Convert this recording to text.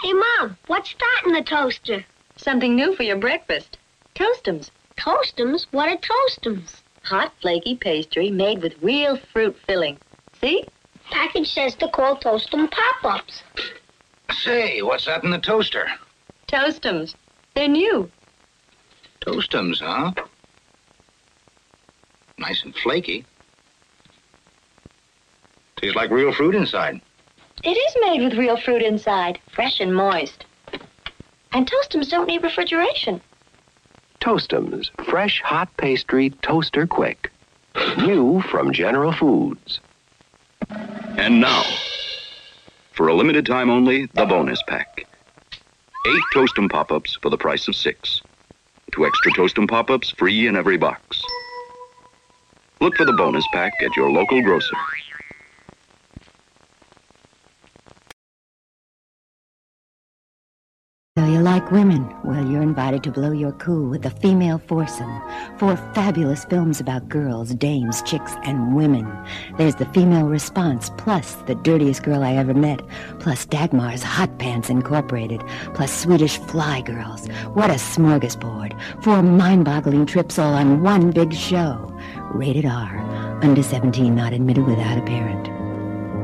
Hey, Mom, what's that in the toaster? Something new for your breakfast. Toastums. Toastums? What are Toastums? Hot, flaky pastry made with real fruit filling. See? Package says they're called Toastum Pop-Ups. Say, what's that in the toaster? Toastums. They're new. Toastums, huh? Nice and flaky. Tastes like real fruit inside. It is made with real fruit inside, fresh and moist. And Toastums don't need refrigeration. Toastums, fresh hot pastry, toaster quick. New from General Foods. And now, for a limited time only, the bonus pack. 8 Toastum Pop-Ups for the price of 6. 2 extra Toastum Pop-Ups free in every box. Look for the bonus pack at your local grocer. So you like women? Well, you're invited to blow your cool with the Female Foursome. 4 fabulous films about girls, dames, chicks, and women. There's The Female Response, plus The Dirtiest Girl I Ever Met, plus Dagmar's Hot Pants Incorporated, plus Swedish Fly Girls. What a smorgasbord. 4 mind-boggling trips all on one big show. Rated R. Under 17, not admitted without a parent.